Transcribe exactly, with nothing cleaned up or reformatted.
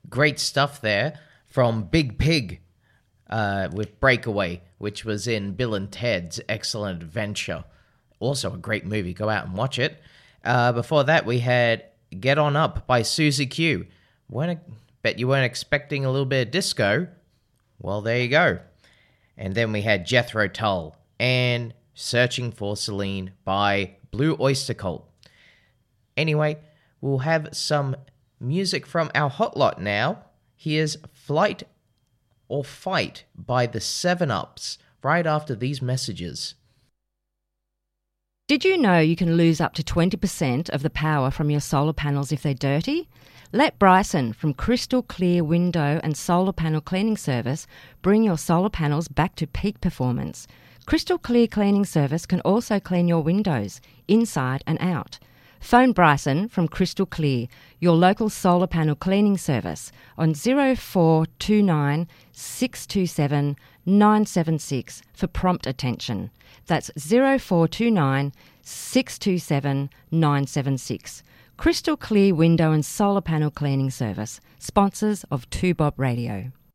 great stuff there from Big Pig uh, with Breakaway, which was in Bill and Ted's Excellent Adventure. Also a great movie. Go out and watch it. Uh, before that, we had Get On Up by Susie Q. Weren't, bet you weren't expecting a little bit of disco. Well, there you go. And then we had Jethro Tull and Searching for Celine by Blue Oyster Cult. Anyway, we'll have some music from our hot lot now. Here's Flight or Fight by the seven ups right after these messages. Did you know you can lose up to twenty percent of the power from your solar panels if they're dirty? Let Bryson from Crystal Clear Window and Solar Panel Cleaning Service bring your solar panels back to peak performance. Crystal Clear Cleaning Service can also clean your windows, inside and out. Phone Bryson from Crystal Clear, your local solar panel cleaning service, on zero four two nine, six two seven, nine seven six for prompt attention. That's zero four two nine, six two seven, nine seven six. Crystal Clear Window and Solar Panel Cleaning Service, sponsors of two Bob Radio.